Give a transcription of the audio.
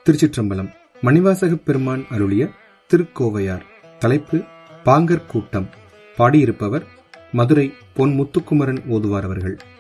திருச்சிற்றம்பலம். மணிவாசகப் பெருமான் அருளிய திருக்கோவையார். தலைப்பு பாங்கர் கூட்டம். பாடியிருப்பவர் மதுரை பொன் முத்துக்குமரன் ஓதுவார் அவர்கள்.